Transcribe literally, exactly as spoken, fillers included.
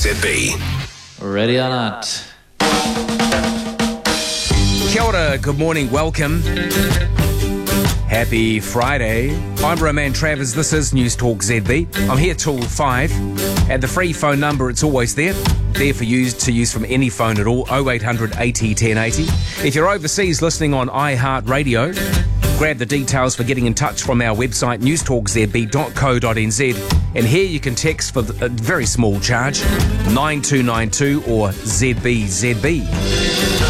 Z B. Ready or not. Kia ora, good morning, welcome. Happy Friday. I'm Roman Travers, this is News Talk Z B. I'm here till five. And the free phone number, it's always there. There for you to use from any phone at all, oh eight hundred eighty ten eighty. If you're overseas listening on iHeartRadio, grab the details for getting in touch from our website, news talk z b dot co dot n z. And here you can text for a very small charge, nine two nine two or Z B Z B.